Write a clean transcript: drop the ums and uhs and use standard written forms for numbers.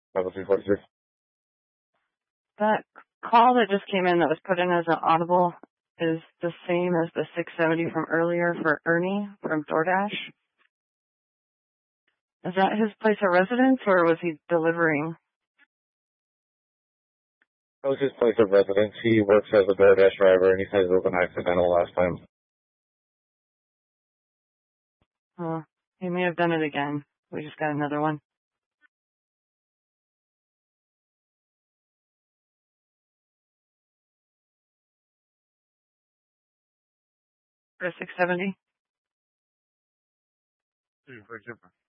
Level 346. That call that just came in that was put in as an audible is the same as the 670 from earlier for Ernie from DoorDash. Is that his place of residence, or was he delivering? That was his place of residence. He works as a DoorDash driver, and he said it was an accidental last time. Oh, he may have done it again. We just got another one. For 670? For example.